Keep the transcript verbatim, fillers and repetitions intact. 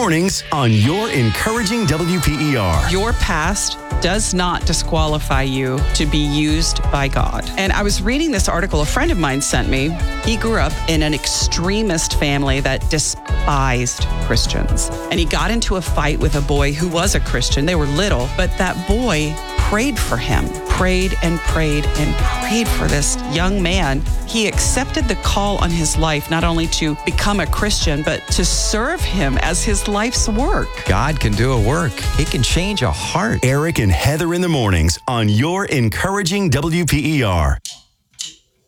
mornings on your encouraging W P E R. Your past does not disqualify you to be used by God. And I was reading this article a friend of mine sent me. He grew up in an extremist family that despised Christians. And he got into a fight with a boy who was a Christian. They were little, but that boy prayed for him, prayed and prayed and prayed for this young man. He accepted the call on his life, not only to become a Christian, but to serve him as his life's work. God can do a work. He can change a heart. Eric and Heather in the mornings on your encouraging W P E R.